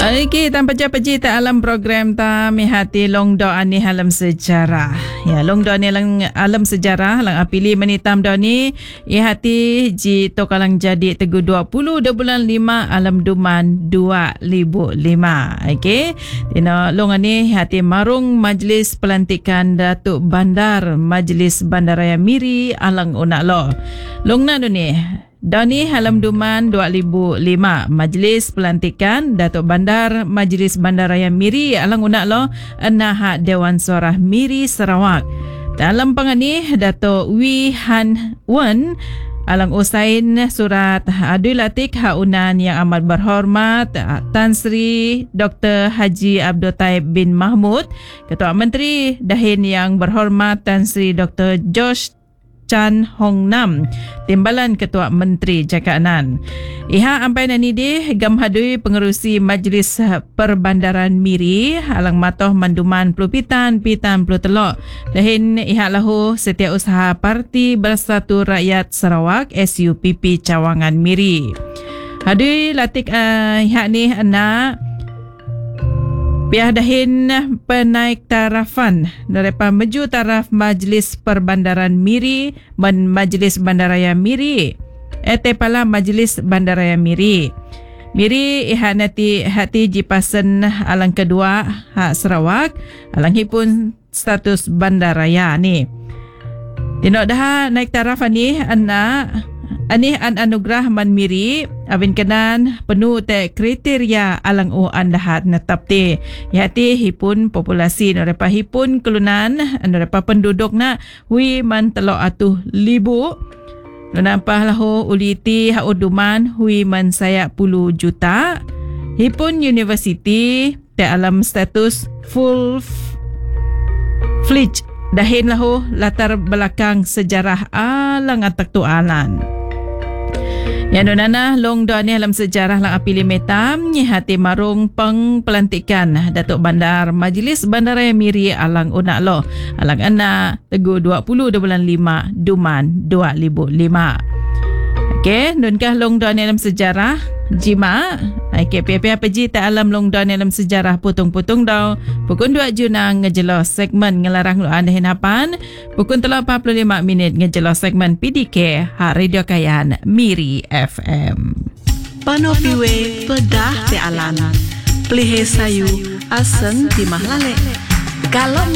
Okey, tanpa peji tak alam program ta mi hati long do ani alam sejarah. Ya, long do ani alam sejarah lang apili menitam do ni hati ji to kalang jadi tegu 20 bulan 5 alam duman 2005. Okey. Dino long ani hati marung majlis pelantikan Datuk Bandar Majlis Bandaraya Miri alang unaklo. Long na do ni Dani Halam Duman 2005 Majlis Pelantikan Datuk Bandar Majlis Bandaraya Miri alang unaklo Enaha Dewan Suara Miri Sarawak. Dalam pangani Datuk Wee Han Wen alang usain surat Adul Latik Haunan yang amat berhormat Tan Sri Dr. Haji Abdul Taib bin Mahmud, Ketua Menteri Dahin yang berhormat Tan Sri Dr. Josh Chan Hong Nam, Timbalan Ketua Menteri Jakanan. Iha ampai nani di gamhadui pengerusi Majlis Perbandaran Miri alang matoh manduman pelupitan pitan pelutelok. Dahin iha lahu Setiausaha Parti Bersatu Rakyat Sarawak SUPP Cawangan Miri. Hadui latik iha ni anak Piah dahin penaik tarafan daripada meju taraf Majlis Perbandaran Miri dan Majlis Bandaraya Miri. Pala Majlis Bandaraya Miri. Miri hati jipasen alang kedua hak Sarawak alang hipun status bandaraya ni. Dino dah naik taraf ni anak Anih an anugerah man Miri abin kenan penuh te kriteria alang andahat netap te yati hipun populasi norepa hipun kelunan norepa penduduk na hui man telok atuh libu nonampah lahu uliti hauduman hui man saya 10 juta hipun universiti te alam status full fledged dahin lahu latar belakang sejarah alang atak tualan. Yang nonana long do ni dalam sejarah lang apili metam ni hati marung peng pelantikan Datuk Bandar Majlis Bandaraya Miri alang unaklo alang ana tegu 20 bulan 5 Duman 2005. Okey, nunkah long do ni dalam sejarah jima. Okey, pihak peji tak alam long do ni dalam sejarah putung-putung dau. Pukul 2 Junang ngejelos segmen ngelarang lu anda hinapan. Pukul 45 minit ngejelos segmen PDK Hak Radio Kayan Miri FM. Panopiwe pedah te alam. Plihe sayu asen timah lale. Kalau